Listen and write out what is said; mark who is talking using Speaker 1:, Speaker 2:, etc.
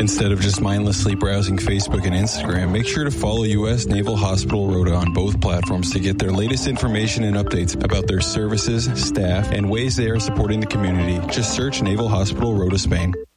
Speaker 1: Instead of just mindlessly browsing Facebook and Instagram, make sure to follow U.S. Naval Hospital Rota on both platforms to get their latest information and updates about their services, staff, and ways they are supporting the community. Just search Naval Hospital Rota Spain.